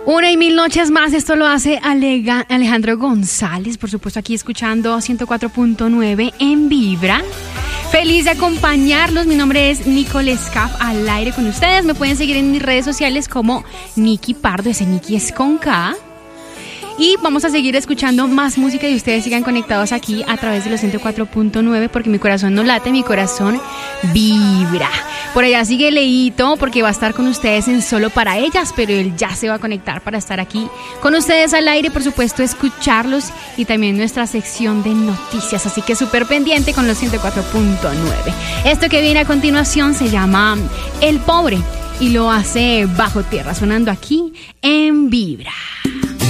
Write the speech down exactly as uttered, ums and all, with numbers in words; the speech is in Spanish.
Una y mil noches más, esto lo hace Alega, Alejandro González, por supuesto aquí escuchando ciento cuatro punto nueve en Vibra. Feliz de acompañarlos, mi nombre es Nicole Scaff, al aire con ustedes. Me pueden seguir en mis redes sociales como Nicky Pardo, ese Nicky es con K. Y vamos a seguir escuchando más música y ustedes sigan conectados aquí a través de los ciento cuatro punto nueve porque mi corazón no late, mi corazón vibra. Por allá sigue Leito porque va a estar con ustedes en Solo para Ellas, pero él ya se va a conectar para estar aquí con ustedes al aire, por supuesto, escucharlos y también nuestra sección de noticias. Así que súper pendiente con los ciento cuatro punto nueve. Esto que viene a continuación se llama El Pobre y lo hace Bajo Tierra, sonando aquí en Vibra.